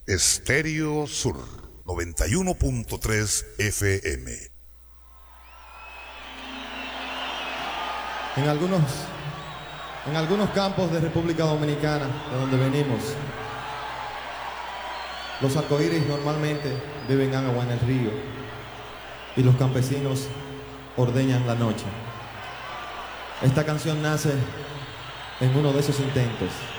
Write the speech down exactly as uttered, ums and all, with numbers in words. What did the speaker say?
Estéreo Sur noventa y uno punto tres F M. En algunos, en algunos campos de República Dominicana, de donde venimos, los arcoíris normalmente beben agua en el río y los campesinos ordeñan la noche. Esta canción nace en uno de esos intentos.